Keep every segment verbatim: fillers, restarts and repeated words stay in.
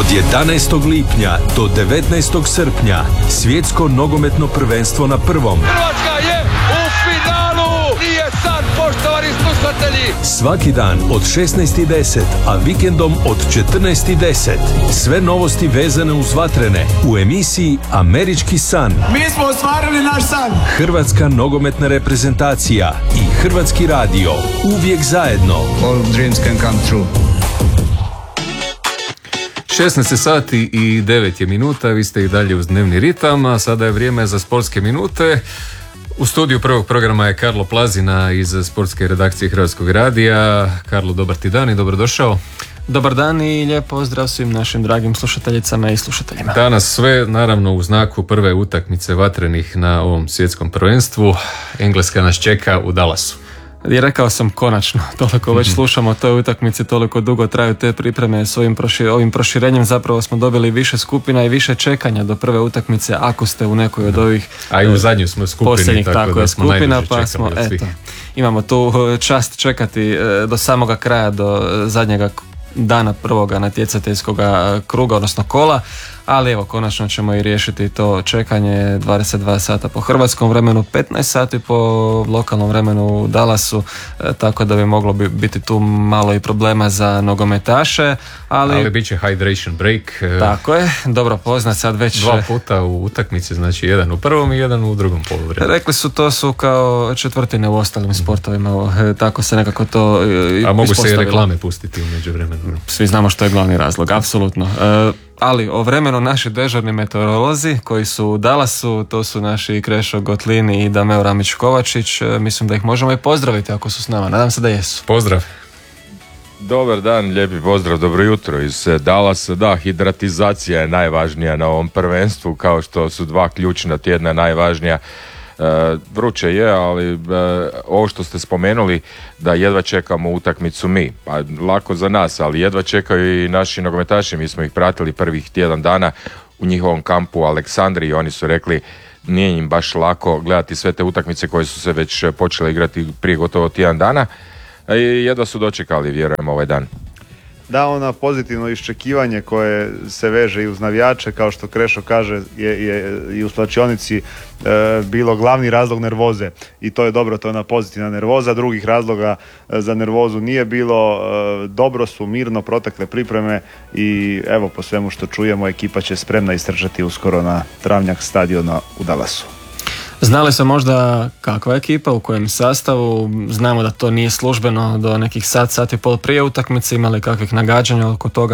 Od jedanaestog lipnja do devetnaestog srpnja svjetsko nogometno prvenstvo na prvom. Hrvatska je u finalu! Nije san, poštovani slušatelji! Svaki dan od šesnaest i deset, a vikendom od četrnaest i deset. Sve novosti vezane uz vatrene u emisiji Američki san. Mi smo ostvarili naš san! Hrvatska nogometna reprezentacija i Hrvatski radio. Uvijek zajedno. All dreams can come true. šesnaest sati i devet je minuta, vi ste i dalje uz dnevni ritam, a sada je vrijeme za sportske minute. U studiju prvog programa je Karlo Plazina iz sportske redakcije Hrvatskog radija. Karlo, dobar ti dan i dobrodošao. Dobar dan i lijep pozdrav svim našim dragim slušateljicama i slušateljima. Danas sve naravno u znaku prve utakmice vatrenih na ovom svjetskom prvenstvu. Engleska nas čeka u Dallasu. I rekao sam konačno, toliko već slušamo o toj utakmici, toliko dugo traju te pripreme, s ovim, prošir, ovim proširenjem zapravo smo dobili više skupina i više čekanja do prve utakmice ako ste u nekoj od ovih a i u zadnju smo skupini, tako, tako da smo skupina, pa smo, eto, imamo tu čast čekati do samoga kraja, do zadnjega dana prvoga natjecateljskog kruga, odnosno kola, ali evo konačno ćemo i riješiti to čekanje. Dvadeset dva sata po hrvatskom vremenu, petnaest sati po lokalnom vremenu u Dallasu, e, tako da bi moglo bi biti tu malo i problema za nogometaše, ali, ali bit će hydration break. Tako je, dobro poznat sad već dva puta u utakmici, znači jedan u prvom i jedan u drugom poluvremenu. Rekli su to su kao četvrtine u ostalim sportovima, e, tako se nekako to e, a mogu se i reklame pustiti u međuvremenu. Svi znamo što je glavni razlog, apsolutno. E, Ali o vremenu naši dežurni meteorolozi koji su u Dallasu, to su naši Krešo Gotlini i Dameo Ramić-Kovačić, mislim da ih možemo i pozdraviti ako su s nama, nadam se da jesu. Pozdrav. Dobar dan, lijepi pozdrav, dobro jutro iz Dallasa. Da, hidratizacija je najvažnija na ovom prvenstvu, kao što su dva ključna tjedna najvažnija. E, vruće je, ali e, ovo što ste spomenuli da jedva čekamo utakmicu mi, pa lako za nas, ali jedva čekaju i naši nogometaši. Mi smo ih pratili prvih tjedan dana u njihovom kampu u Aleksandriji i oni su rekli nije im baš lako gledati sve te utakmice koje su se već počele igrati prije gotovo tjedan dana i jedva su dočekali, vjerujem, ovaj dan. Da, ono pozitivno iščekivanje koje se veže i uz navijače, kao što Krešo kaže, je, je i u slačionici e, bilo glavni razlog nervoze i to je dobro, to je ona pozitivna nervoza. Drugih razloga e, za nervozu nije bilo, e, dobro su mirno protekle pripreme i evo po svemu što čujemo ekipa će spremna istrčati uskoro na travnjak stadiona u Dallasu. Znali se možda kakva je ekipa, u kojem sastavu, znamo da to nije službeno do nekih sat, sat i pol prije utakmice, imali kakvih nagađanja oko toga?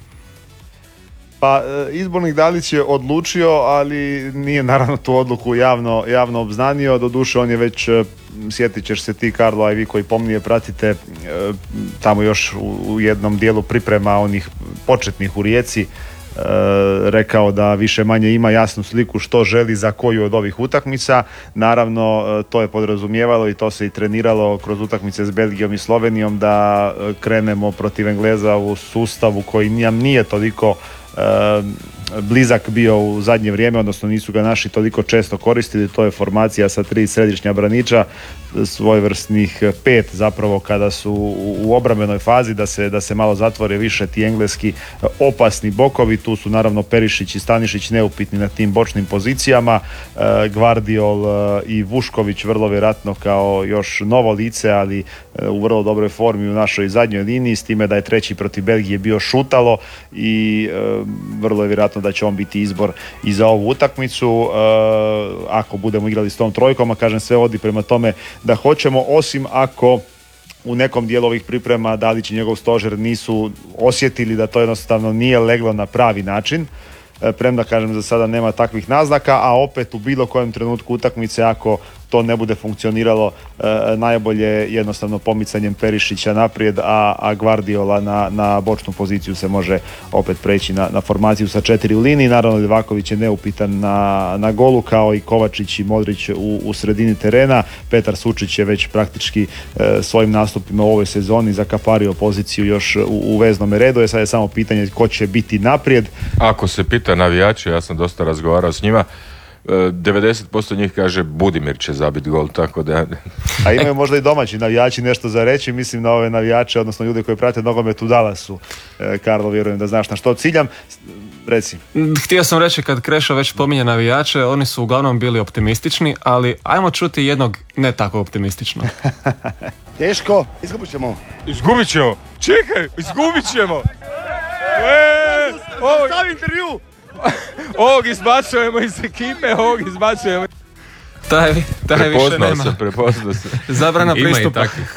Pa izbornik Dalić je odlučio, ali nije naravno tu odluku javno, javno obznanio, doduše on je već, sjetit ćeš se ti Karlo, a i vi koji pomnije pratite, tamo još u jednom dijelu priprema onih početnih u Rijeci, rekao da više manje ima jasnu sliku što želi za koju od ovih utakmica. Naravno to je podrazumijevalo i to se i treniralo kroz utakmice s Belgijom i Slovenijom da krenemo protiv Engleza u sustavu koji nam nije toliko blizak bio u zadnje vrijeme, odnosno nisu ga naši toliko često koristili. To je formacija sa tri središnja braniča, svojevrsnih pet zapravo kada su u obrambenoj fazi, da se, da se malo zatvore više ti engleski opasni bokovi. Tu su naravno Perišić i Stanišić neupitni na tim bočnim pozicijama, Gvardiol i Vušković vrlo vjerojatno kao još novo lice, ali u vrlo dobroj formi u našoj zadnjoj liniji, s time da je treći protiv Belgije bio Šutalo i vrlo je vjerojatno da će on biti izbor i za ovu utakmicu ako budemo igrali s tom trojkom, a kažem sve vodi prema tome da hoćemo, osim ako u nekom dijelu ovih priprema Dalić i njegov stožer nisu osjetili da to jednostavno nije leglo na pravi način, premda kažem za sada nema takvih naznaka, a opet u bilo kojem trenutku utakmice ako to ne bude funkcioniralo, e, najbolje jednostavno pomicanjem Perišića naprijed, a, a Gvardiola na, na bočnu poziciju se može opet preći na, na formaciju sa četiri u liniji. Naravno Livaković je neupitan na, na golu, kao i Kovačić i Modrić u, u sredini terena. Petar Sučić je već praktički e, svojim nastupima u ovoj sezoni zakapario poziciju još u, u veznom redu. Je sad je samo pitanje ko će biti naprijed. Ako se pita navijače, ja sam dosta razgovarao s njima, devedeset posto njih kaže Budimir će zabiti gol, tako da... A imaju možda i domaći navijači nešto za reći, mislim na ove navijače, odnosno ljude koji prate nogomet u Dallasu. Karlo, vjerujem da znaš na što ciljam. Reci. Htio sam reći, kad Krešo već pominje navijače, oni su uglavnom bili optimistični, ali ajmo čuti jednog ne tako optimističnog. Teško, izgubit ćemo. Izgubit ćemo? Čekaj, izgubit ćemo! Eee, ovog, Stavi intervju! ovog izbacujemo iz ekipe, ovog izbacujemo. Taj, taj više Prepoznao nema. sam, prepoznao sam. Zabrana Ima i pristupa. takvih.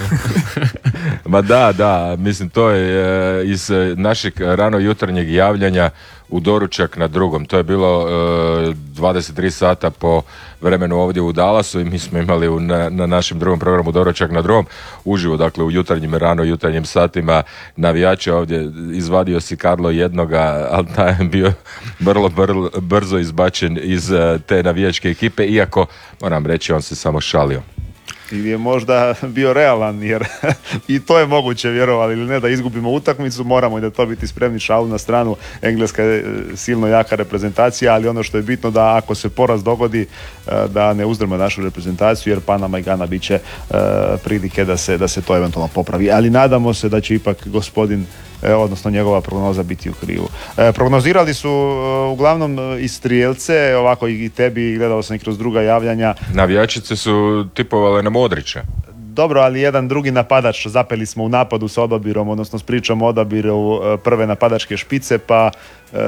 Ma da, da, mislim to je e, iz e, našeg rano jutarnjeg javljanja u doručak na drugom. To je bilo e, dvadeset tri sata po vremenu ovdje u Dallasu i mi smo imali u, na, na našem drugom programu doručak na drugom uživo, dakle u jutarnjim, rano jutarnjim satima navijača ovdje. Izvadio si Karlo jednoga, ali taj je bio vrlo brlo, brzo izbačen iz e, te navijačke ekipe, iako moram reći on se samo šalio. Ili je možda bio realan, jer i to je moguće, vjerovali ili ne, da izgubimo utakmicu, moramo i da to biti spremni, šalu na stranu. Engleska je silno jaka reprezentacija, ali ono što je bitno da ako se poraz dogodi, da ne uzdrma našu reprezentaciju, jer Panama i Gana bit će prilike da se, da se to eventualno popravi. Ali nadamo se da će ipak gospodin, odnosno njegova prognoza biti u krivu. E, prognozirali su e, uglavnom i strijelce, ovako i tebi, gledao sam i kroz druga javljanja. Navijačice su tipovale na Modrića. Dobro, ali jedan drugi napadač, zapeli smo u napadu sa odabirom, odnosno s pričom o odabiru e, prve napadačke špice, pa e,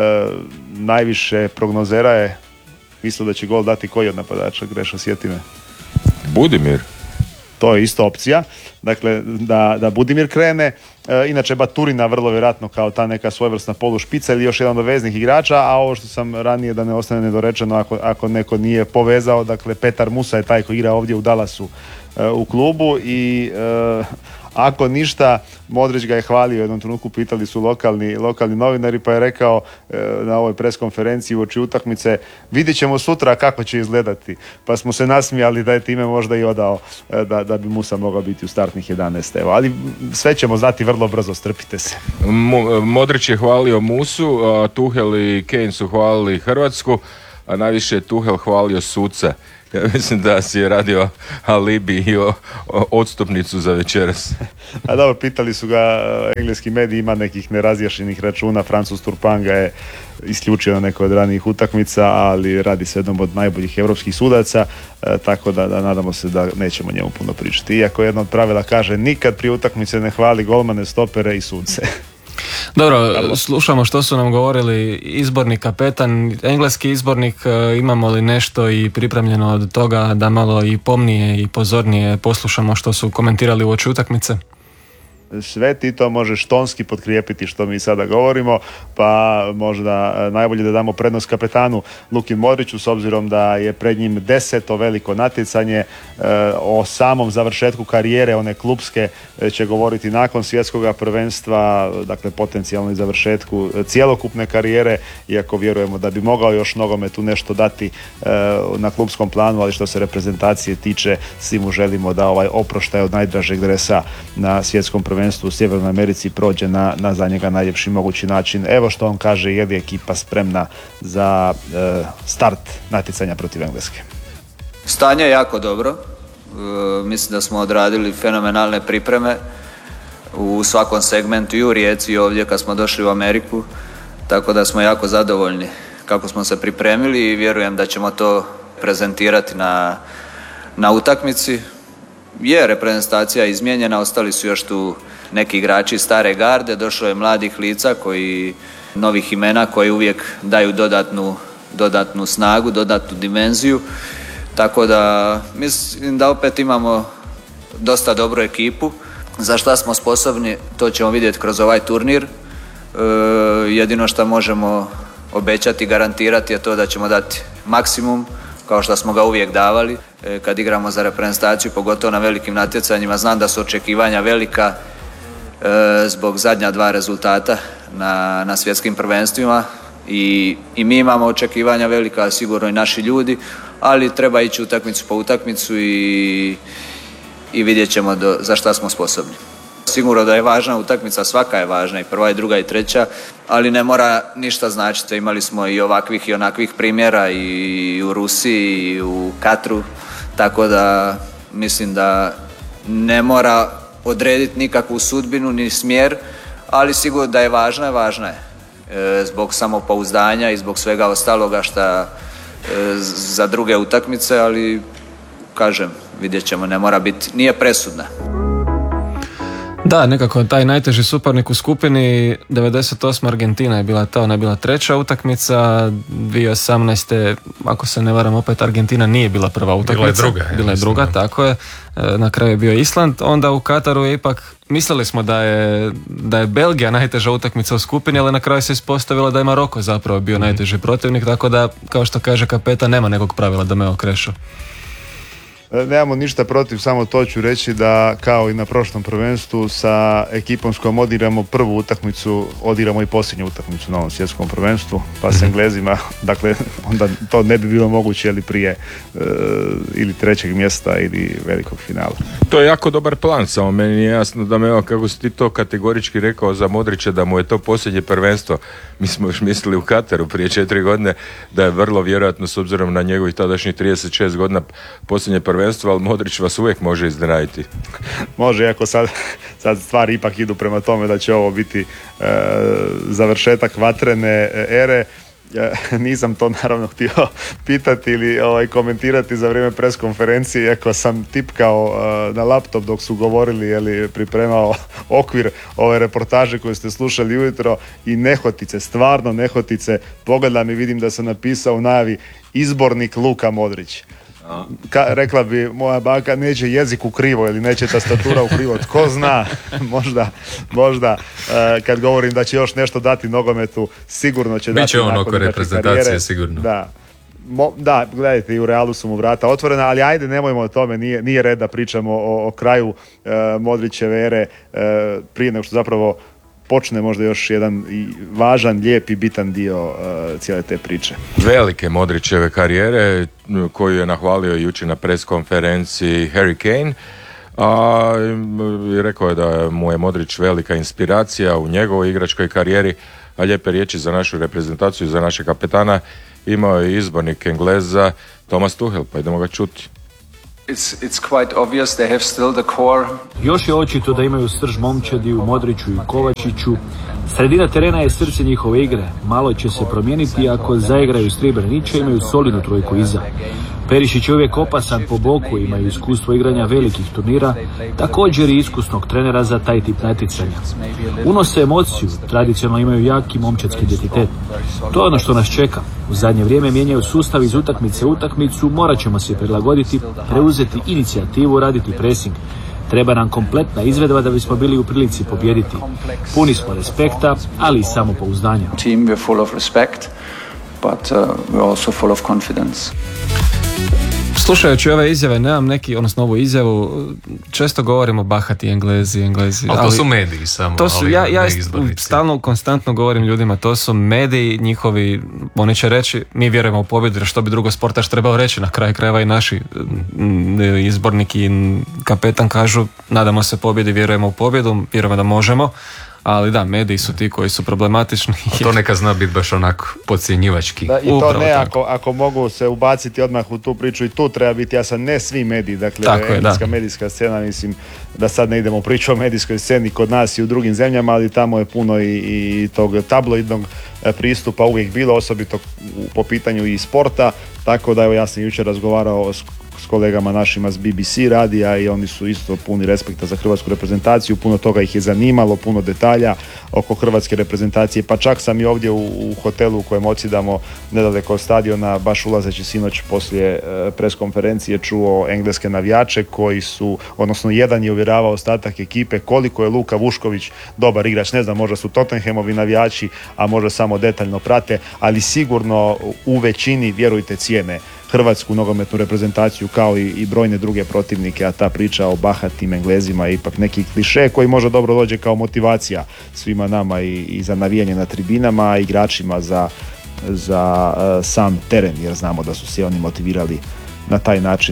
najviše prognozera je mislio da će gol dati koji od napadača, Grešo, sjeti me. Budimir. To je isto opcija, dakle da, da Budimir krene, e, inače Baturina vrlo vjerojatno kao ta neka svojevrsna polušpica ili još jedan od veznih igrača, a ovo što sam ranije, da ne ostane nedorečeno ako, ako neko nije povezao, dakle Petar Musa je taj koji igra ovdje u Dallasu e, u klubu i e, ako ništa, Modrić ga je hvalio u jednom trenutku, pitali su lokalni, lokalni novinari, pa je rekao e, na ovoj preskonferenciji uoči utakmice, vidjet ćemo sutra kako će izgledati. Pa smo se nasmijali da je time možda i odao e, da, da bi Musa mogao biti u startnih jedanaest. Evo, ali sve ćemo znati vrlo brzo, strpite se. Mo- Modrić je hvalio Musu, a Tuhel i Kane su hvalili Hrvatsku, a najviše je Tuhel hvalio suce. Ja mislim da si je radio alibi i o, o, odstupnicu za večeras. A dobro, pitali su ga, engleski mediji, ima nekih nerazjašnjenih računa, Francuz Turpan ga je isključio na nekoj od ranijih utakmica, ali radi se jednom od najboljih europskih sudaca, e, tako da, da nadamo se da nećemo njemu puno pričati. Iako jedno od pravila kaže, nikad prije utakmice ne hvali golmane, stopere i sudce. Dobro, slušamo što su nam govorili izborni kapetan, engleski izbornik, imamo li nešto i pripremljeno od toga da malo i pomnije i pozornije poslušamo što su komentirali uoči utakmice? Sve ti to možeš tonski potkrijepiti što mi sada govorimo, pa možda najbolje da damo prednost kapetanu Luki Modriću, s obzirom da je pred njim deseto veliko natjecanje. O samom završetku karijere, one klupske, će govoriti nakon svjetskog prvenstva, dakle potencijalno i završetku cjelokupne karijere, iako vjerujemo da bi mogao još nogometu nešto dati na klupskom planu, ali što se reprezentacije tiče, svi mu želimo da ovaj oproštaj od najdražeg dresa na svjetskom prvenstvu u Sjevernoj Americi prođe na, na za njega najljepši mogući način. Evo što on kaže, je li ekipa spremna za e, start natjecanja protiv Engleske? Stanje je jako dobro. E, mislim da smo odradili fenomenalne pripreme u svakom segmentu, i u Rijeci i ovdje kad smo došli u Ameriku, tako da smo jako zadovoljni kako smo se pripremili i vjerujem da ćemo to prezentirati na, na utakmici. Je reprezentacija izmijenjena, ostali su još tu neki igrači stare garde, došlo je mladih lica, koji, novih imena koji uvijek daju dodatnu, dodatnu snagu, dodatnu dimenziju, tako da mislim da opet imamo dosta dobru ekipu. Za šta smo sposobni, to ćemo vidjeti kroz ovaj turnir. E, jedino što možemo obećati, garantirati je to da ćemo dati maksimum, kao što smo ga uvijek davali kad igramo za reprezentaciju, pogotovo na velikim natjecanjima. Znam da su očekivanja velika e, zbog zadnja dva rezultata na, na svjetskim prvenstvima i, i mi imamo očekivanja velika, sigurno i naši ljudi, ali treba ići utakmicu po utakmicu i, i vidjet ćemo do, za šta smo sposobni. Sigurno da je važna utakmica, svaka je važna, i prva i druga i treća, ali ne mora ništa značiti. Imali smo i ovakvih i onakvih primjera i u Rusiji i u Katru, tako da mislim da ne mora odrediti nikakvu sudbinu ni smjer, ali sigurno da je važna, je važna je. E, zbog samopouzdanja i zbog svega ostaloga šta e, za druge utakmice, ali kažem, vidjet ćemo, ne mora biti, nije presudna. Da, nekako taj najteži suparnik u skupini, devedeset osma Argentina je bila ta, ona je bila treća utakmica, dvije tisuće osamnaeste ako se ne varam, opet Argentina nije bila prva utakmica. Bila je druga. Ja, bila je druga, mislim, tako je. Na kraju je bio Island, onda u Kataru je ipak, mislili smo da je, da je Belgija najteža utakmica u skupini, ali na kraju se ispostavilo da je Maroko zapravo bio mm. najteži protivnik, tako da, kao što kaže kapetan, nema nekog pravila da me okrešu. Nemamo ništa protiv, samo to ću reći da kao i na prošlom prvenstvu sa ekipom s kojom odigramo prvu utakmicu, odigramo i posljednju utakmicu na ovom svjetskom prvenstvu, pa s Englezima, dakle onda to ne bi bilo moguće ili prije e, ili trećeg mjesta ili velikog finala. To je jako dobar plan, samo meni nije jasno da me, evo, kako si ti to kategorički rekao za Modrića da mu je to posljednje prvenstvo. Mi smo još mislili u Kataru prije četiri godine da je vrlo vjerojatno, s obzirom na njegovih tadašnjih trideset šest godina, posljednje prvenstvo, ali Modrić vas uvijek može iznenaditi. Može, iako sad, sad stvari ipak idu prema tome da će ovo biti e, završetak vatrene ere. Ja, nisam to naravno htio pitati ili ovaj, komentirati za vrijeme pres konferencije, iako sam tipkao uh, na laptop dok su govorili, jeli, pripremao okvir ove reportaže koje ste slušali ujutro, i nehotice, stvarno nehotice, pogledam i vidim da sam napisao u najavi izbornik Luka Modrić. Ka, rekla bi moja baka, neće jezik u krivo ili neće tastatura u krivo, tko zna, možda, možda uh, kad govorim da će još nešto dati nogometu, sigurno će Biće dati on oko reprezentacije karijere. Sigurno. Da. Mo, da, gledajte, i u Realu su mu vrata otvorena, ali ajde, nemojmo o tome, nije, nije red da pričamo o, o kraju uh, Modrićeve ere uh, prije nego što zapravo počne možda još jedan i važan, lijep i bitan dio uh, cijele te priče. Velike Modrićeve karijere koju je nahvalio jučer na pres konferenciji Harry Kane, a rekao je da mu je Modrić velika inspiracija u njegovoj igračkoj karijeri, a lijepe riječi za našu reprezentaciju, za našeg kapetana imao je izbornik Engleza Thomas Tuchel, pa idemo ga čuti. It's, it's quite obvious they have still the core. Još je očito da imaju srž momčadi u Modriću i Kovačiću. Sredina terena je srce njihove igre. Malo će se promijeniti ako zaigraju Srebrenića, imaju solidnu trojku iza. Perišić je uvijek opasan po boku, imaju iskustvo igranja velikih turnira, također i iskusnog trenera za taj tip natjecanja. Unose emociju, tradicionalno imaju jaki momčadski identitet. To je ono što nas čeka. U zadnje vrijeme mijenjaju sustav iz utakmice u utakmicu, morat ćemo se prilagoditi, preuzeti inicijativu, raditi pressing. Treba nam kompletna izvedba da bismo bili u prilici pobijediti. Puni smo respekta, ali i samopouzdanja. Team, we're full of respect, but uh, we're also full of confidence. Slušajući ove izjave, nemam neki, odnosno ovu izjavu, često govorimo bahati Englezi, Englezi. Ali to su mediji samo. To su, ali ja, ja izbornici. Stalno, konstantno govorim ljudima, to su mediji njihovi, oni će reći, mi vjerujemo u pobjedu, jer što bi drugo sportaš trebao reći, na kraju krajeva i naši izbornik i kapetan kažu, nadamo se pobjedi, vjerujemo u pobjedu, vjerujemo da možemo. Ali da, mediji su ti koji su problematični. A to neka zna biti baš onako podcjenjivački. Da, i to ne, ako, ako mogu se ubaciti odmah u tu priču, i tu treba biti jasan, ne svi mediji, dakle tako engleska je, medijska scena, mislim da sad ne idemo u priču o medijskoj sceni kod nas i u drugim zemljama, ali tamo je puno i, i tog tabloidnog pristupa uvijek bilo, osobito po pitanju i sporta, tako da evo ja sam jučer razgovarao s s kolegama našima s B B C radija i oni su isto puni respekta za hrvatsku reprezentaciju, puno toga ih je zanimalo, puno detalja oko hrvatske reprezentacije, pa čak sam i ovdje u, u hotelu u kojem odsjedamo nedaleko od stadiona, baš ulazeći sinoć poslije e, pres konferencije, čuo engleske navijače koji su, odnosno jedan je uvjeravao ostatak ekipe koliko je Luka Vušković dobar igrač, ne znam, možda su Tottenhamovi navijači, a možda samo detaljno prate, ali sigurno u većini, vjerujte, cijene hrvatsku nogometnu reprezentaciju kao i, i brojne druge protivnike, a ta priča o bahatim Englezima je ipak neki kliše koji možda dobro dođe kao motivacija svima nama i, i za navijanje na tribinama, a igračima za, za uh, sam teren, jer znamo da su se oni motivirali na taj način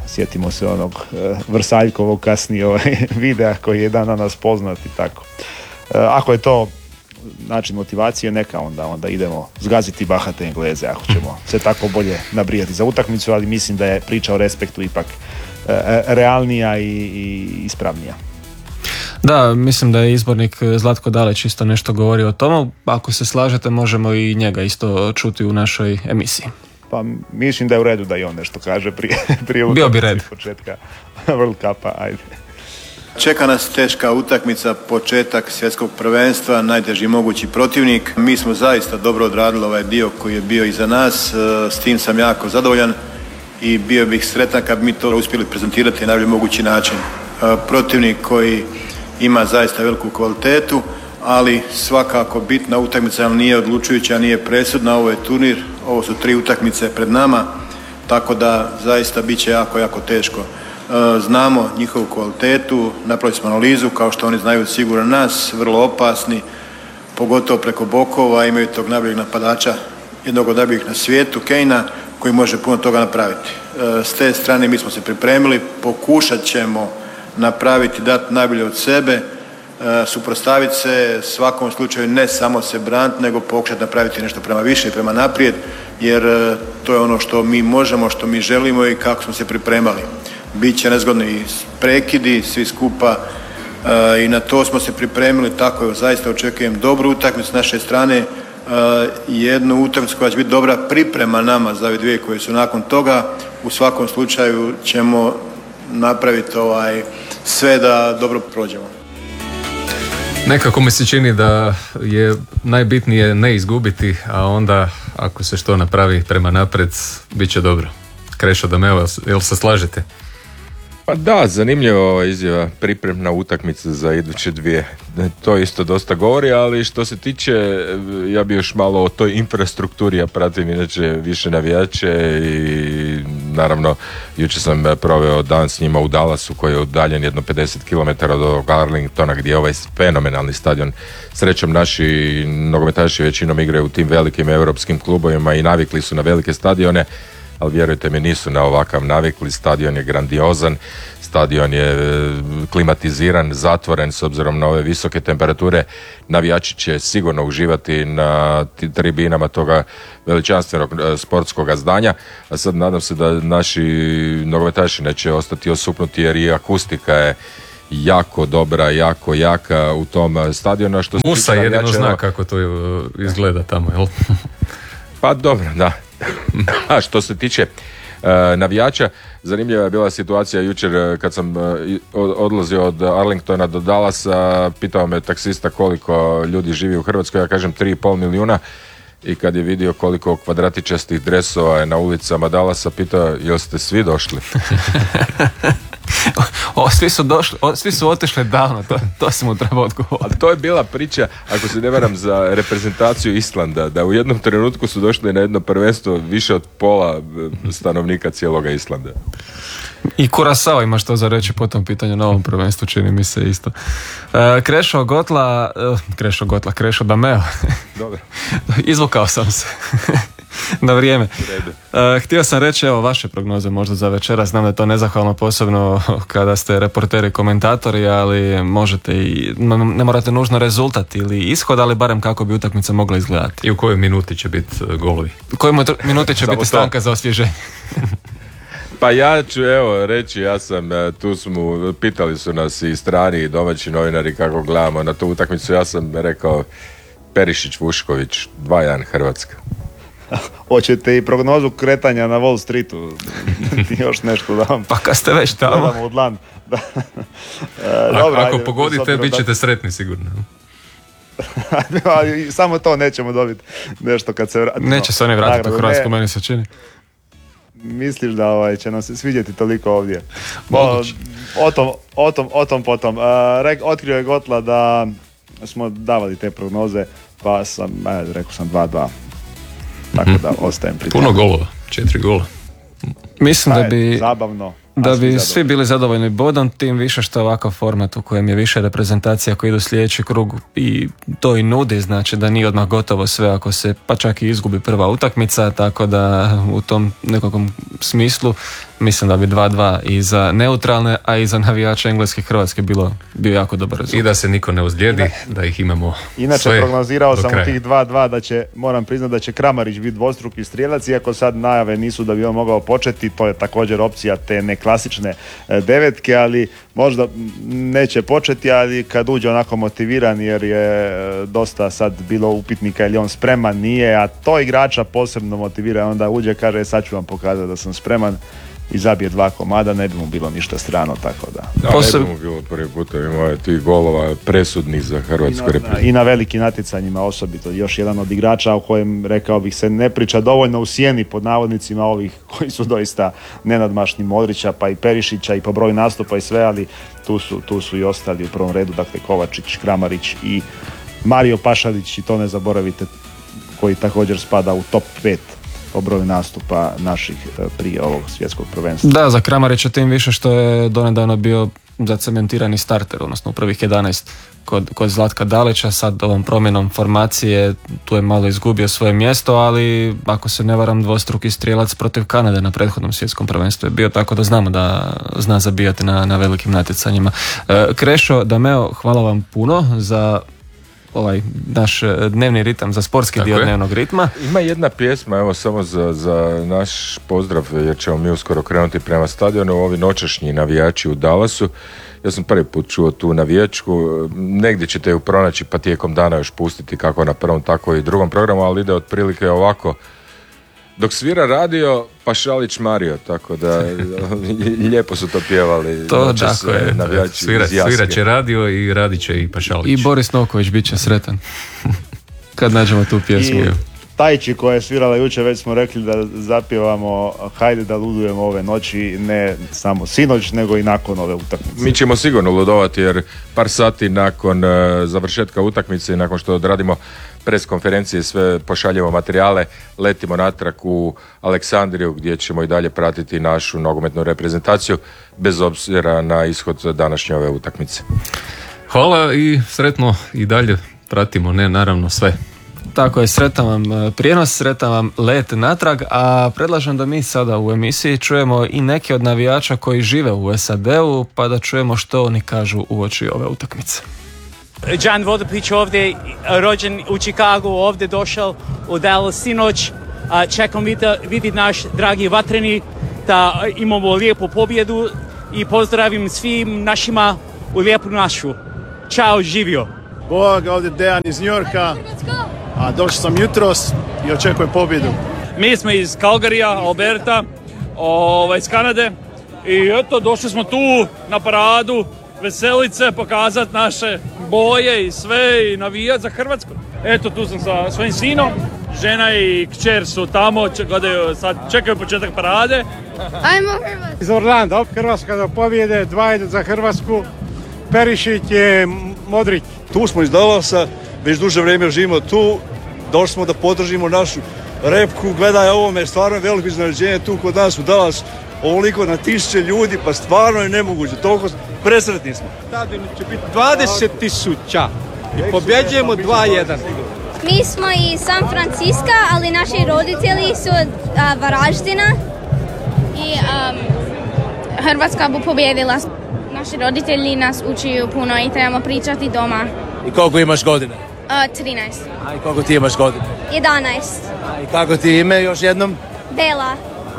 sjetimo se onog uh, Vrsaljkovog kasnije ovaj, videa koji je dan danas poznat i tako. Uh, ako je to način motivacije, neka onda, onda idemo zgaziti bahate Engleze ako ćemo se tako bolje nabrijati za utakmicu, ali mislim da je priča o respektu ipak uh, realnija i, i ispravnija. Da, mislim da je izbornik Zlatko Dalić isto nešto govori o tomu. Ako se slažete, možemo i njega isto čuti u našoj emisiji. Pa mislim da je u redu da i on nešto kaže prije, prije Bio bi red. početka World Cupa. Ajde. Čeka nas teška utakmica, početak svjetskog prvenstva, najteži mogući protivnik. Mi smo zaista dobro odradili ovaj dio koji je bio iza nas, s tim sam jako zadovoljan i bio bih sretan kad bi mi to uspjeli prezentirati na najbolji mogući način. Protivnik koji ima zaista veliku kvalitetu, ali svakako bitna utakmica nije odlučujuća, nije presudna, ovo je turnir, ovo su tri utakmice pred nama, tako da zaista bit će jako, jako teško. Znamo njihovu kvalitetu, napravili smo analizu, kao što oni znaju sigurno nas, vrlo opasni, pogotovo preko bokova, imaju tog najboljeg napadača, jednog od najboljih na svijetu, Kejna, koji može puno toga napraviti. S te strane mi smo se pripremili, pokušat ćemo napraviti, dati najbolje od sebe, suprotstaviti se svakom slučaju, ne samo se braniti, nego pokušati napraviti nešto prema više i prema naprijed, jer to je ono što mi možemo, što mi želimo i kako smo se pripremali. Biće nezgodni prekidi, svi skupa, i na to smo se pripremili, tako je, zaista očekujem dobru utakmicu s naše strane, jednu utakmicu koja će biti dobra priprema nama za ove dvije koje su nakon toga. U svakom slučaju ćemo napraviti ovaj, sve da dobro prođemo. Nekako mi se čini da je najbitnije ne izgubiti, a onda ako se što napravi prema napred, bit će dobro. Krešo Dameo, jel se slažete? Pa da, zanimljiva izjava, pripremna utakmica za iduće dvije. To isto dosta govori, ali što se tiče, ja bi još malo o toj infrastrukturi, ja pratim inače više navijače i naravno jučer sam proveo dan s njima u Dallasu koji je udaljen jedno pedeset kilometara od Arlingtona gdje je ovaj fenomenalni stadion. Srećom naši nogometaši većinom igraju u tim velikim europskim klubovima i navikli su na velike stadione, ali vjerujte mi nisu na ovakav navikli. Stadion je grandiozan, stadion je klimatiziran, zatvoren s obzirom na ove visoke temperature. Navijači će sigurno uživati na tribinama toga veličanstvenog sportskog zdanja, a sad nadam se da naši nogometaši neće ostati osupnuti jer i akustika je jako dobra, jako jaka u tom stadionu. Što Musa jedino zna kako to izgleda tamo, jel? Pa dobro, da. A što se tiče uh, navijača, zanimljiva je bila situacija jučer kad sam uh, odlazio od Arlingtona do Dallasa, pitao me taksista koliko ljudi živi u Hrvatskoj, ja kažem tri i pol milijuna, i kad je vidio koliko kvadratičastih dresova je na ulicama Dallasa, pitao jel ste svi došli? O, svi su došli, o, svi su otišli davno, to, to se mu treba odgovoriti. Ali to je bila priča, ako se ne varam, za reprezentaciju Islanda, da u jednom trenutku su došli na jedno prvenstvo više od pola stanovnika cijeloga Islanda. I Kurasao ima što za reći po tom pitanju na ovom prvenstvu, čini mi se isto. E, Krešo Gotla, e, Krešo Gotla, Krešo Dameo. Dobro. Izvukao sam se. Na vrijeme. Uh, htio sam reći, evo, vaše prognoze možda za večera. Znam da je to nezahvalno, posebno kada ste reporteri, komentatori, ali možete i, ne morate nužno rezultat ili ishod, ali barem kako bi utakmica mogla izgledati. I u kojoj minuti će biti golovi? U kojoj minuti će biti stanka za osvježenje? Pa ja ću evo reći, ja sam, tu smo, pitali su nas i strani i domaći novinari kako gledamo na tu utakmicu, ja sam rekao Perišić, Vušković, dva jedan Hrvatska. Hoćete i prognozu kretanja na Wall Streetu? Još nešto da vam... Pa kad ste već tamo. U dlan. Da. E, dobro, ako ajde, pogodite, bit ćete da... sretni sigurno. Samo to nećemo dobiti nešto kad se vratimo. Neće se oni vratiti u Hrvatsku, meni se čini. Misliš da ovaj, će nam se svidjeti toliko ovdje? O, o, tom, o, tom, o tom potom. Uh, rek, otkrio je Gotla da smo davali te prognoze, pa sam, ajde, rekao sam dva dva. Tako da ostajem pri Puno golova, četiri gola. Mislim da bi... Zabavno. Da bi svi bili zadovoljni bodom, tim više što ovakav format u kojem je više reprezentacija koji idu sljedeći krug i to i nudi, znači da nije odmah gotovo sve ako se pa čak i izgubi prva utakmica, tako da u tom nekakvom smislu mislim da bi dva dva i za neutralne, a i za navijače Engleske i Hrvatske bilo, bio jako dobar rezultat. I da se niko ne ozlijedi, da ih imamo Inače, sve prognozirao sam kraja. u tih dva dva da će, moram priznati da će Kramarić biti dvostruki strijelac, iako sad najave nisu da bi on mogao početi, to je također opcija te neklasične devetke, ali možda neće početi, ali kad uđe onako motiviran, jer je dosta sad bilo upitnika ili on spreman, nije, a to igrača posebno motivira, onda uđe, kaže sad ću vam pokazati da sam spreman i zabije dva komada, ne bi mu bilo ništa strano, tako da. Da, Poseb... ne bi mu bilo prvi puta, imao je tih golova presudnih za Hrvatsku reprezentaciju. I na velikim natjecanjima osobito, još jedan od igrača o kojem, rekao bih, se ne priča dovoljno u sjeni pod navodnicima ovih koji su doista nenadmašni, Modrića pa i Perišića i po broju nastupa i sve, ali tu su, tu su i ostali u prvom redu, dakle Kovačić, Kramarić i Mario Pašalić, i to ne zaboravite, koji također spada u top pet po broju nastupa naših prije ovog svjetskog prvenstva. Da, za Kramarića tim više što je donedavno bio zacementirani starter, odnosno u prvih jedanaest kod, kod Zlatka Dalića, sad ovom promjenom formacije tu je malo izgubio svoje mjesto, ali ako se ne varam dvostruki strijelac protiv Kanade na prethodnom svjetskom prvenstvu je bio, tako da znamo da zna zabijati na, na velikim natjecanjima. E, Krešo, Dameo, hvala vam puno za ovaj naš dnevni ritam, za sportski Tako dio je. dnevnog ritma. Ima jedna pjesma, evo samo za, za naš pozdrav, jer ćemo mi uskoro krenuti prema stadionu, ovi noćašnji navijači u Dallasu. Ja sam prvi put čuo tu navijačku, negdje ćete ju pronaći pa tijekom dana još pustiti kako na prvom, tako i drugom programu, ali ide otprilike ovako. Dok svira radio, Pašalić Mario, tako da lijepo su to pjevali. To tako je, Svira, svirat će radio i radit će i Pašalić. I Boris Noković bit će sretan kad nađemo tu pjesmu. I Tajči koja je svirala jučer, već smo rekli da zapjevamo Hajde da ludujemo ove noći, ne samo sinoć, nego i nakon ove utakmice. Mi ćemo sigurno ludovati, jer par sati nakon uh, završetka utakmice i nakon što odradimo pres konferencije, sve pošaljemo materijale, letimo natrag u Aleksandriju gdje ćemo i dalje pratiti našu nogometnu reprezentaciju bez obzira na ishod današnje ove utakmice. Hvala i sretno i dalje pratimo, ne naravno sve. Tako je, sretan vam prijenos, sretan vam let natrag, a predlažem da mi sada u emisiji čujemo i neke od navijača koji žive u S A D-u, pa da čujemo što oni kažu uoči ove utakmice. Đan Vodopić ovdje, rođen u Čikagu, ovdje došao u Dallas sinoć. Čekam vidjeti naš dragi Vatreni da imamo lijepu pobjedu i pozdravim svim našima u lijepu našu. Ćao, živio! Bog, ovdje Dejan iz Njorka, a došao sam jutros i očekujem pobjedu. Mi smo iz Calgaryja, Alberta, ovaj, iz Kanade i eto, došli smo tu na paradu, veselice, pokazati naše boje i sve i navijati za Hrvatsku. Eto, tu sam sa svojim sinom, žena i kćer su tamo, gledaju, sad čekaju početak parade. Ajmo Hrvatska! Iz Orlanda, Hrvatska da pobjede, dva jedan za Hrvatsku, Perišić je Modrić. Tu smo iz Dallasa, već duže vrijeme živimo tu, došli smo da podržimo našu repku, gledaj ovome, stvarno je veliko iznenađenje tu kod nas u Dallas, ovoliko na tisuće ljudi, pa stvarno je nemoguće, toliko presretni smo. Stadion će biti dvadeset tisuća i pobjeđujemo dva jedan. Mi smo iz San Francisco, ali naši roditelji su od uh, Varaždina i um, Hrvatska bu pobjedila. Naši roditelji nas učiju puno i trebamo pričati doma. I koliko imaš godine? Uh, trinaest. A i koliko ti imaš godine? jedanaest. A i kako ti ime još jednom? Bela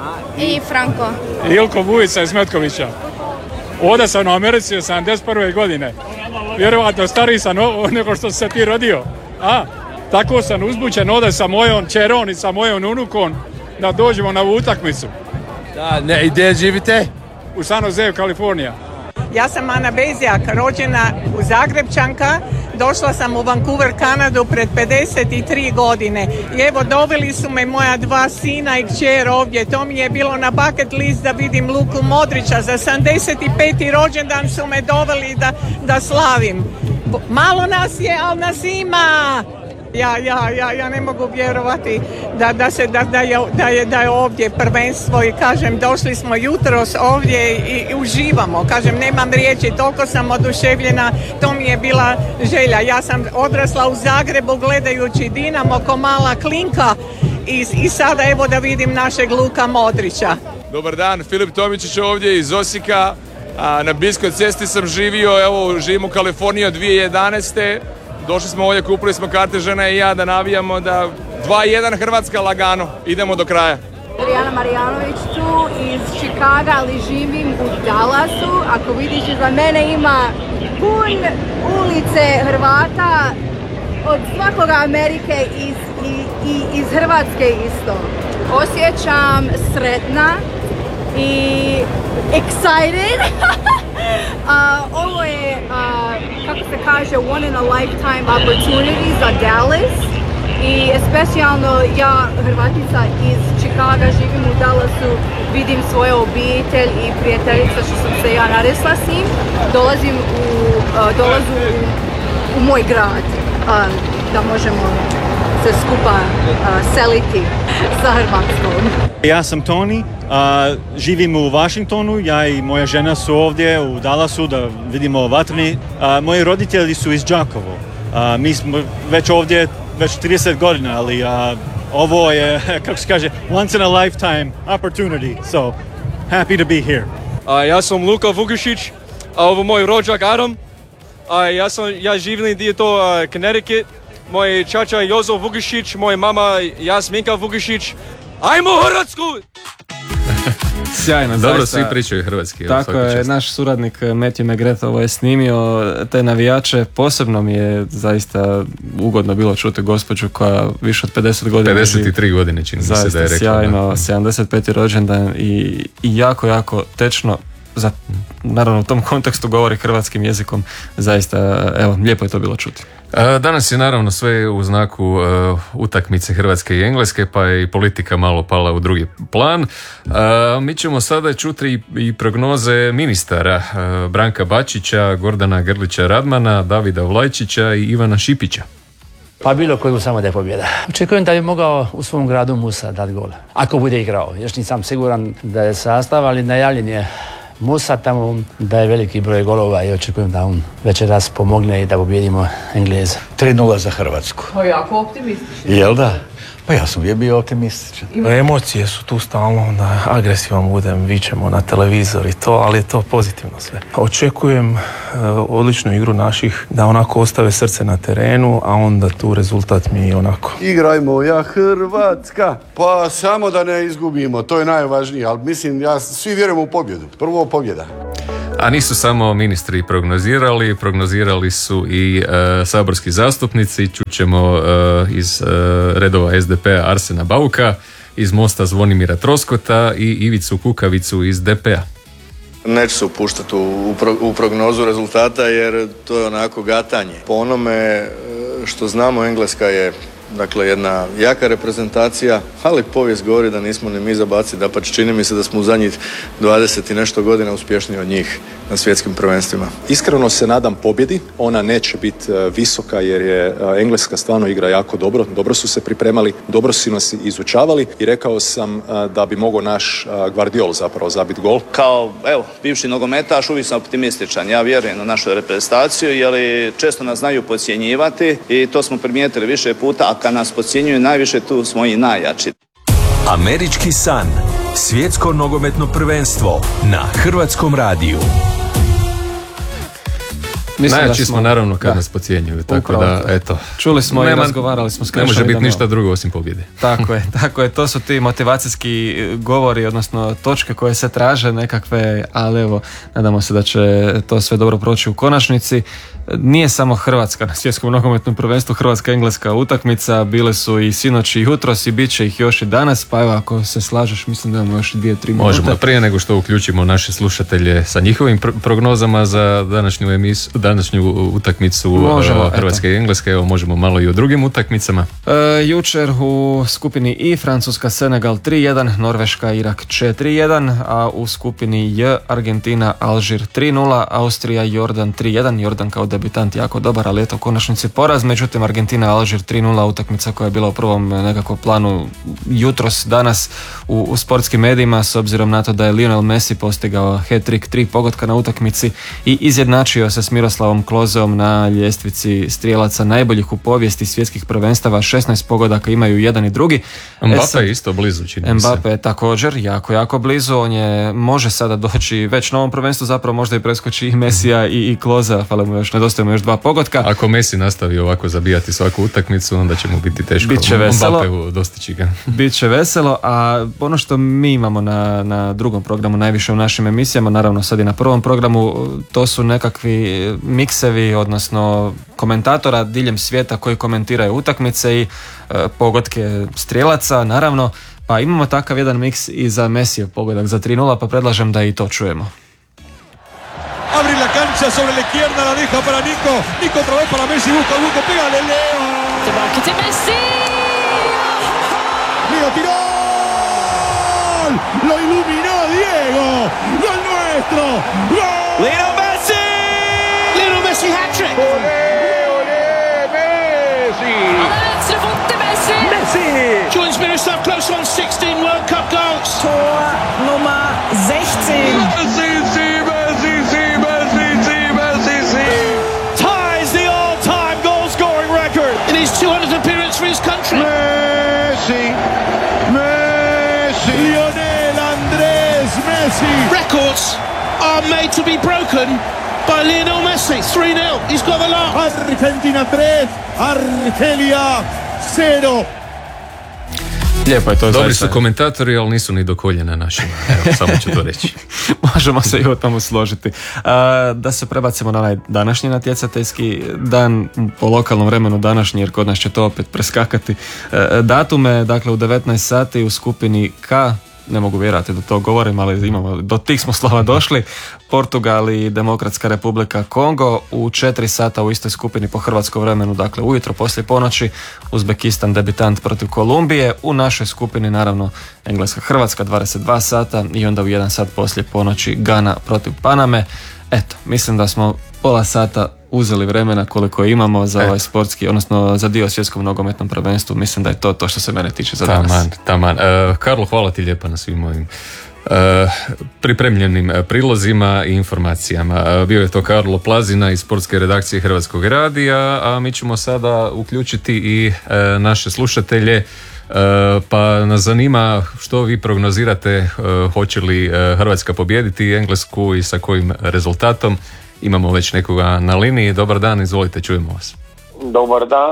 i Franko. Ilko Vujica iz Metkovića. Ovdje sam u Americi od sedamdeset prve godine. Vjerovatno stariji sam nego što se ti rodio. A, tako sam uzbućen ovdje sa mojom čerom i sa mojom unukom da dođemo na utakmicu. Da, ne, i gdje živite? U San Jose, Kalifornija. Ja sam Ana Bezjak, rođena u Zagrebčanka. Došla sam u Vancouver, Kanadu pred pedeset tri godine. I evo, doveli su me moja dva sina i kćer ovdje. To mi je bilo na bucket list da vidim Luku Modrića. Za sedamdeset peti rođendan su me doveli da, da slavim. Malo nas je, ali nas ima. Ja, ja, ja, ja ne mogu vjerovati da, da, se, da, da, je, da, je, da je ovdje prvenstvo i kažem, došli smo jutros ovdje i, i uživamo. Kažem, nemam riječi, toliko sam oduševljena, to mi je bila želja. Ja sam odrasla u Zagrebu gledajući Dinamo ko mala klinka i, i sada evo da vidim našeg Luka Modrića. Dobar dan, Filip Tomičić ovdje iz Osijeka. A, na Biskoj cesti sam živio, evo živim u Kaliforniji od dvije tisuće jedanaeste. Došli smo ovdje, kupili smo karte, žena i ja, da navijamo da dva jedan Hrvatska lagano. Idemo do kraja. Adriana Marijanović tu iz Chicaga, ali živim u Dallasu. Ako vidiš, za mene ima pun ulice Hrvata, od svakoga Amerike iz, i, i iz Hrvatske isto. Osjećam sretna i excited. uh, ovo je, uh, kako se kaže, one in a lifetime opportunity za Dallas. I specijalno ja, Hrvatica iz Chicaga, živim u Dallasu, vidim svoju obitelj i prijateljica što sam se ja naresla s njim. Dolazim u, uh, dolazu u, u moj grad uh, da možemo se skupa uh, seliti sa Hrvatskom. Ja sam Toni, uh, živim u Washingtonu, ja i moja žena su ovdje u Dallasu da vidimo vatreni. Uh, moji roditelji su iz Đakovo. Uh, mi smo već ovdje već trideset godina, ali uh, ovo je, kako se kaže, once in a lifetime opportunity, so happy to be here. Uh, ja sam Luka Vukušić, a ovo moj rođak Adam. Uh, ja, sam, ja živim dio to uh, Connecticut. Moj čača Jozo Vukušić, moja mama Jasminka Vukušić. Ajmo Hrvatsku! Sjajno, dobro, zaista, svi pričaju hrvatski. Tako je, čast. Naš suradnik Matthew McGrath ovo je snimio te navijače. Posebno mi je zaista ugodno bilo čuti gospođu koja više od pedeset godina pedeset tri godine čini mi se da je rekla. Sjajno, sedamdeset peti rođendan i, i jako, jako tečno. Za, naravno u tom kontekstu govori hrvatskim jezikom. Zaista, evo, lijepo je to bilo čuti. Danas je naravno sve u znaku uh, utakmice Hrvatske i Engleske, pa je i politika malo pala u drugi plan. Uh, mi ćemo sada čuti i, i prognoze ministara uh, Branka Bačića, Gordana Grlića Radmana, Davida Vlajčića i Ivana Šipića. Pa bilo koju samo da je pobjeda. Očekujem da bi mogao u svom gradu Musa dati gol. Ako bude igrao. Još nisam siguran da je sastav, ali najavljen je Musa tamo, da je veliki broj golova i očekujem da on večeras pomogne i da pobjedimo Engleze. tri nula za Hrvatsku. To je jako optimistično. Jel da? Pa ja sam uvijek bio optimističan. Ima... Emocije su tu stalno, da agresivan budem, vičemo na televizor i to, ali je to pozitivno sve. Očekujem uh, odličnu igru naših, da onako ostave srce na terenu, a onda tu rezultat mi je onako. Igrajmo ja Hrvatska! Pa samo da ne izgubimo, to je najvažnije, ali mislim, ja svi vjerujemo u pobjedu. Prvo pobjeda. A nisu samo ministri prognozirali, prognozirali su i e, saborski zastupnici. Čućemo e, iz e, redova es de pe-a Arsena Bauka, iz Mosta Zvonimira Troskota i Ivicu Kukavicu iz de pe-a. Neću se upuštati u, u, u prognozu rezultata jer to je onako gatanje. Po onome što znamo, Engleska je dakle jedna jaka reprezentacija, ali povijest govori da nismo ni mi zabacili, da pa čini mi se da smo u zadnjih dvadeset i nešto godina uspješniji od njih na svjetskim prvenstvima. Iskreno se nadam pobjedi, ona neće biti visoka jer je Engleska stvarno igra jako dobro, dobro su se pripremali, dobro su nas izučavali i rekao sam da bi mogao naš Guardiol zapravo zabiti gol. Kao, evo, bivši nogometaš, uvijek sam optimističan, ja vjerujem u našu reprezentaciju jer često nas znaju podcjenjivati i to smo primijetili više puta, a kad nas podcjenjuju najviše, tu smo i najjači. Američki san, svjetsko nogometno prvenstvo na Hrvatskom radiju. Mislim Najjači smo, smo naravno kad da. nas podcjenjuju, tako Upravo da, to. eto. Čuli smo Nema, i razgovarali smo s Ne može biti ništa drugo osim pobjede. Tako je, tako je, to su ti motivacijski govori, odnosno točke koje se traže nekakve, ali evo, nadamo se da će to sve dobro proći u konačnici. Nije samo Hrvatska na svjetskom nogometnom prvenstvu, Hrvatska-engleska utakmica, bile su i sinoć i jutros i bit će ih još i danas, pa evo ako se slažeš, mislim da imamo još dvije, tri minute. Možemo, prije nego što uključimo naše slušatelje sa njihovim pr- prognozama za današnju emisiju, današnju utakmicu Možemo, Hrvatske i Engleske, evo možemo malo i o drugim utakmicama. E, jučer u skupini I Francuska Senegal tri jedan, Norveška Irak četiri jedan, a u skupini J Argentina Alžir tri nula, Austrija Jordan tri jedan. Jordan kao debitant jako dobar, ali eto u konačnici poraz. Međutim Argentina Alžir tri nula, utakmica koja je bila u prvom nekakvom planu jutros danas u, u sportskim medijima, s obzirom na to da je Lionel Messi postigao hat-trick, tri pogotka na utakmici i izjednačio se s Miroslavom Klozeom na ljestvici strijelaca najboljih u povijesti svjetskih prvenstava. šesnaest pogodaka imaju jedan i drugi. Mbappe je isto blizu, čini mi se. Mbappe je također jako, jako blizu. On je, može sada doći već na ovom prvenstvu, zapravo možda i preskoči i Mesija i, i Klozea, fale mu još, nedostaje mu još dva pogotka. Ako Messi nastavi ovako zabijati svaku utakmicu, onda će mu biti teško Biće veselo. Mbappeu dostići ga. Biće veselo, a ono što mi imamo na, na drugom programu, najviše u našim emisijama, naravno sad i na prvom programu, to su nekakvi miksevi, odnosno komentatora diljem svijeta koji komentiraju utakmice i e, pogodke strijelaca, naravno, pa imamo takav jedan miks i za Messijev pogodak za tri nula, pa predlažem da i to čujemo. Abre la cancha sobre la izquierda, la deja para Nico. Nico otra vez para Messi, busca, busca, pégale, Leo. Tocate Messi. Leo tiró. Lo iluminó Diego. Gol nuestro. Gol. Lionel Messi. Lionel Messi hat-trick. Olé, olé, Messi. Allerletzte Runde Messi. Messi. Joins Miroslav Klose on sixteen World Cup goals. Tor Nummer sechzehn. Messi, sí, Messi, sí, Messi, sí, Messi, sí. Ties the all-time goal-scoring record in his two hundredth appearance for his country. Messi. Messi. Lionel Andrés Messi. Records are made to be broken by Lionel Messi. three nil. He's got the lot. Argentina tres, Argelia cero. Lijepo je to. Dobri zaista. su komentatori, ali nisu ni do koljena našima. Evo, samo ću to reći. Možemo se i o tomu složiti. A, da se prebacimo na onaj današnji natjecateljski dan, po lokalnom vremenu današnji, jer kod nas će to opet preskakati e, datume. Dakle, u devetnaest sati u skupini K, ne mogu vjerati da to govorim, ali imamo, do tih smo slova došli, Portugal i Demokratska Republika Kongo. U četiri sata u istoj skupini po hrvatskom vremenu, dakle ujutro poslije ponoći, Uzbekistan debitant protiv Kolumbije. U našoj skupini naravno Engleska Hrvatska dvadeset dva sata i onda u jedan sat poslije ponoći Gana protiv Paname. Eto, mislim da smo pola sata uzeli vremena koliko imamo za ovaj sportski, odnosno za dio svjetskom nogometnom prvenstvu. Mislim da je to to što se mene tiče za danas. Taman, taman. Uh, Karlo, hvala ti lijepa na svim ovim uh, pripremljenim prilozima i informacijama. Uh, bio je to Karlo Plazina iz sportske redakcije Hrvatskog radija, a mi ćemo sada uključiti i uh, naše slušatelje. Uh, pa nas zanima što vi prognozirate, uh, hoće li uh, Hrvatska pobijediti Englesku i sa kojim rezultatom. Imamo već nekoga na liniji. Dobar dan, izvolite, čujemo vas. Dobar dan.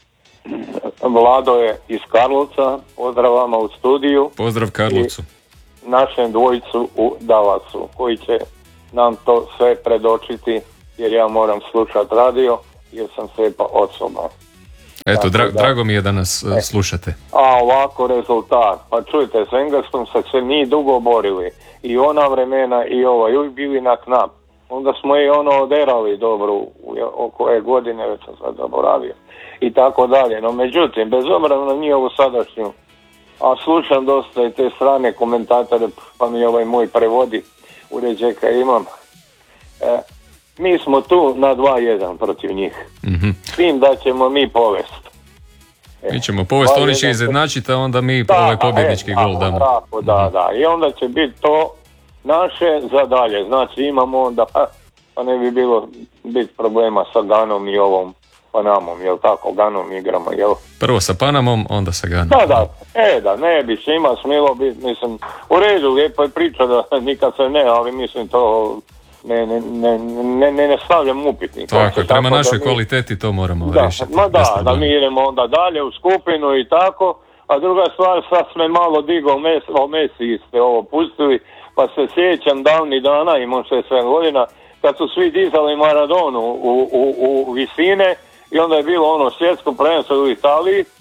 Vlado je iz Karlovca. Pozdrav vama u studiju. Pozdrav Karlovcu. I našem dvojicu u Dallasu, koji će nam to sve predočiti, jer ja moram slušati radio, jer sam slijepa osoba. Eto, dra- da, drago mi je da nas e. slušate. A ovako rezultat. Pa čujte, s Engleskom se se mi dugo borili. I ona vremena i ova. I uvijek bili na knap. Onda smo i ono oderali dobro u koje godine, već sam sad zaboravio. I tako dalje. No međutim, bez obzira na njihovu sadašnju, a slušam dosta i te strane komentatore, pa mi ovaj moj prevodi uređaj kad imam. E, mi smo tu na dva jedan protiv njih. Mm-hmm. S tim da ćemo mi povest. E, mi ćemo povest, oni će izjednačiti, a onda mi da, ovaj pobjednički e, gol damo. Tako, da, da. I onda će biti to naše za dalje. Znači imamo onda, pa ne bi bilo biti problema sa Ganom i ovom Panamom, jel tako, Ganom igramo, jel? Prvo sa Panamom, onda sa Ganom. Da, da, e da, ne bi se ima smjelo biti, mislim, u redu, lijepo je priča da nikad se ne, ali mislim to ne, ne, ne, ne, ne, ne stavljam upitnik. Tako je, prema našoj mi, kvaliteti to moramo da, riješiti. Ma da, da mi idemo onda dalje u skupinu i tako, a druga stvar, sad sme malo digao mes, o Messi ste ovo pustili, pa se sjećam davnih dana, imam šezdeset sedam godina, kad su svi dizali Maradonu u, u, u visine i onda je bilo ono svjetsko prvenstvo u Italiji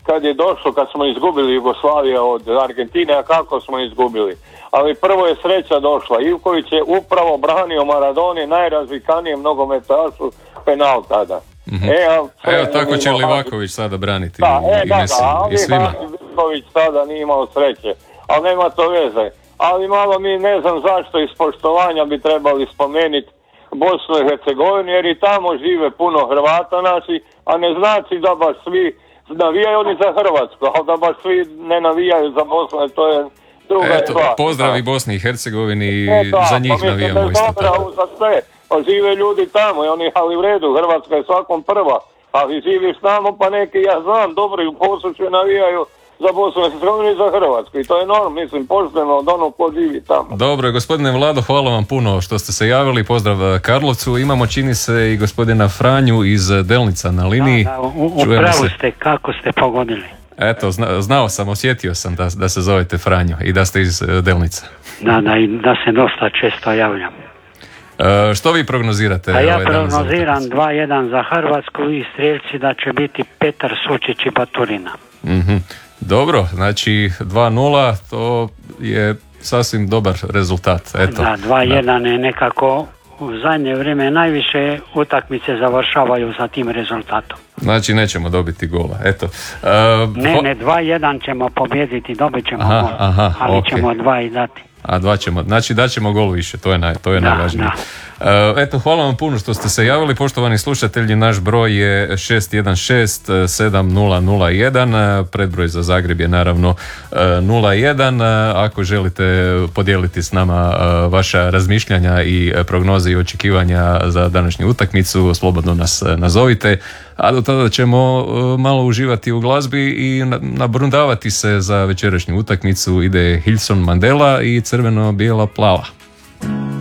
kad je došlo, kad smo izgubili Jugoslaviju od Argentine, a kako smo izgubili. Ali prvo je sreća došla. Ivković je upravo branio Maradoni, najrazvikanijem nogometašu, penal tada. Mm-hmm. E, a, Evo tako će Livaković sada braniti da, i, e, i da, Messi da, ali i svima. Ivković tada nije imao sreće, ali nema to veze. Ali malo mi ne znam zašto iz poštovanja bi trebali spomenuti Bosnu i Hercegovinu, jer i tamo žive puno Hrvata naši, a ne znači da baš svi navijaju oni za Hrvatsku, ali da baš svi ne navijaju za Bosnu, jer to je druga Eto, stvar. pozdravi Bosni i Hercegovini i E, da, za njih pa navijamo mislim, isto tako. za sve, pa žive ljudi tamo i oni, ali u redu, Hrvatska je svakom prva, ali živiš tamo pa neki, ja znam, dobro i u Posušju navijaju za Bosnu i Hercegovinu i za Hrvatsku i to je normalno, mislim, pošteno od onog ko živi tamo. Dobro, gospodine Vlado, hvala vam puno što ste se javili, pozdrav Karlovcu. Imamo, čini se, i gospodina Franju iz Delnica na liniji. Da, da, u, u pravu ste, kako ste pogodili. Eto, zna, znao sam, osjetio sam da, da se zovete Franjo i da ste iz Delnica. Da, da, i da se dosta često javljam. E, što vi prognozirate? A ja ovaj prognoziram dva jedan za Hrvatsku i strijelci da će biti Petar Sučić i Baturina. Mm-hmm. Dobro, znači dva nula, to je sasvim dobar rezultat. Eto. Da, dva jedan je nekako u zadnje vrijeme najviše utakmice završavaju sa tim rezultatom. Znači nećemo dobiti gola. Eto. Uh, ne, ne, dva jedan ćemo pobijediti, dobit ćemo aha, gol, aha, ali okay. ćemo dva i dati. A dva ćemo, znači daćemo gol više, to je, naj, to je da, najvažnije. Da. Uh, eto, hvala vam puno što ste se javili, poštovani slušatelji, naš broj je šest jedan šest sedam nula nula jedan, predbroj za Zagreb je naravno nula jedan, ako želite podijeliti s nama vaša razmišljanja i prognoze i očekivanja za današnju utakmicu, slobodno nas nazovite, a do tada ćemo malo uživati u glazbi i nabrundavati se za večerašnju utakmicu. Ide Hilson Mandela i crveno-bijela plava.